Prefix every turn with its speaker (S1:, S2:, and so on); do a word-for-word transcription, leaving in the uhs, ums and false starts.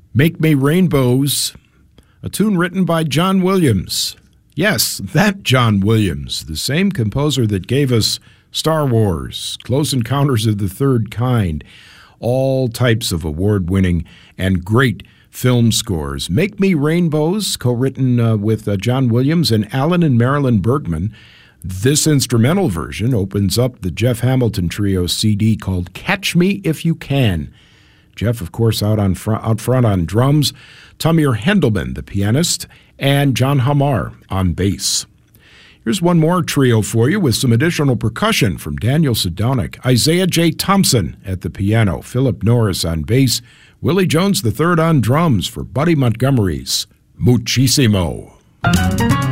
S1: Make Me Rainbows, a tune written by John Williams. Yes, that John Williams, the same composer that gave us Star Wars, Close Encounters of the Third Kind, all types of award-winning and great film scores. Make Me Rainbows, co-written uh, with uh, John Williams and Alan and Marilyn Bergman. This instrumental version opens up the Jeff Hamilton Trio C D called Catch Me If You Can. Jeff, of course, out on fr- out front on drums, Tamir Hendelman, the pianist, and John Hamar on bass. Here's one more trio for you with some additional percussion from Daniel Sedonic, Isaiah J. Thompson at the piano, Philip Norris on bass, Willie Jones the third on drums for Buddy Montgomery's Muchissimo.